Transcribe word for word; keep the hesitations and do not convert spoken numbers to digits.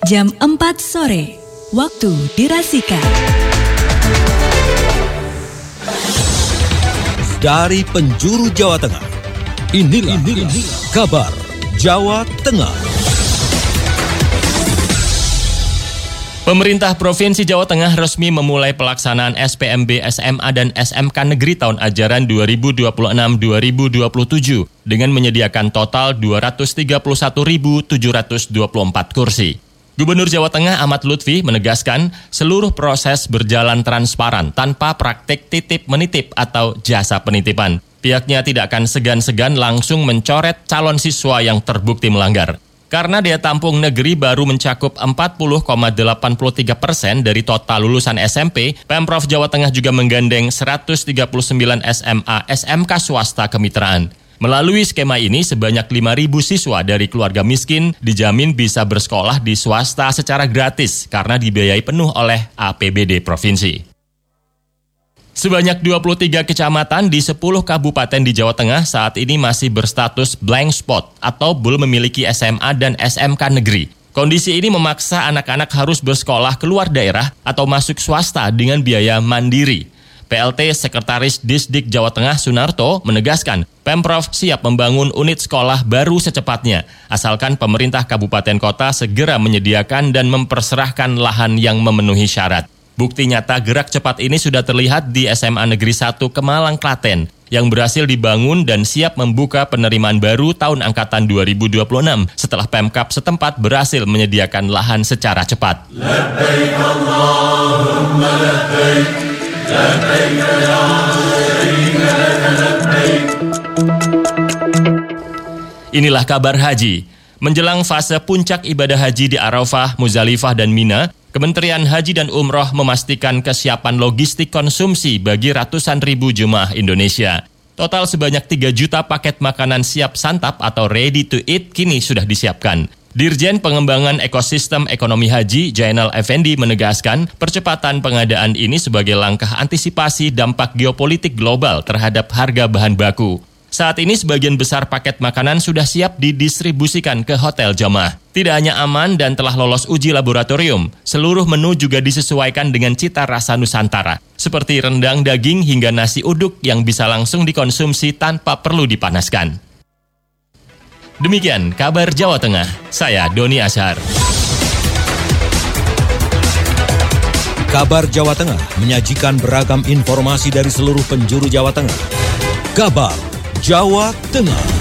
Jam empat sore, waktu dirasikan. Dari penjuru Jawa Tengah, inilah, inilah kabar Jawa Tengah. Pemerintah Provinsi Jawa Tengah resmi memulai pelaksanaan S P M B S M A dan S M K Negeri tahun ajaran dua ribu dua puluh enam dua ribu dua puluh tujuh dengan menyediakan total dua ratus tiga puluh satu ribu tujuh ratus dua puluh empat kursi. Gubernur Jawa Tengah Ahmad Lutfi menegaskan seluruh proses berjalan transparan tanpa praktik titip-menitip atau jasa penitipan. Pihaknya tidak akan segan-segan langsung mencoret calon siswa yang terbukti melanggar. Karena daya tampung negeri baru mencakup empat puluh koma delapan tiga persen dari total lulusan S M P, Pemprov Jawa Tengah juga menggandeng seratus tiga puluh sembilan S M A S M K swasta kemitraan. Melalui skema ini, sebanyak lima ribu siswa dari keluarga miskin dijamin bisa bersekolah di swasta secara gratis karena dibiayai penuh oleh A P B D Provinsi. Sebanyak dua puluh tiga kecamatan di sepuluh kabupaten di Jawa Tengah saat ini masih berstatus blank spot atau belum memiliki S M A dan S M K negeri. Kondisi ini memaksa anak-anak harus bersekolah keluar daerah atau masuk swasta dengan biaya mandiri. P L T Sekretaris Disdik Jawa Tengah Sunarto menegaskan Pemprov siap membangun unit sekolah baru secepatnya, asalkan pemerintah kabupaten kota segera menyediakan dan memperserahkan lahan yang memenuhi syarat. Bukti nyata gerak cepat ini sudah terlihat di S M A Negeri satu Kemalang, Klaten, yang berhasil dibangun dan siap membuka penerimaan baru tahun angkatan dua ribu dua puluh enam setelah Pemkab setempat berhasil menyediakan lahan secara cepat. Labbaik Allahumma labbaik, labbaik la syarika laka labbaik. Inilah kabar haji. Menjelang fase puncak ibadah haji di Arafah, Muzdalifah, dan Mina, Kementerian Haji dan Umroh memastikan kesiapan logistik konsumsi bagi ratusan ribu jemaah Indonesia. Total sebanyak tiga juta paket makanan siap santap atau ready to eat kini sudah disiapkan. Dirjen Pengembangan Ekosistem Ekonomi Haji, Jainal Effendi, menegaskan percepatan pengadaan ini sebagai langkah antisipasi dampak geopolitik global terhadap harga bahan baku. Saat ini sebagian besar paket makanan sudah siap didistribusikan ke hotel jamaah. Tidak hanya aman dan telah lolos uji laboratorium, seluruh menu juga disesuaikan dengan cita rasa Nusantara, seperti rendang daging hingga nasi uduk yang bisa langsung dikonsumsi tanpa perlu dipanaskan. Demikian kabar Jawa Tengah, saya Doni Ashar. Kabar Jawa Tengah menyajikan beragam informasi dari seluruh penjuru Jawa Tengah. Kabar Jawa Tengah.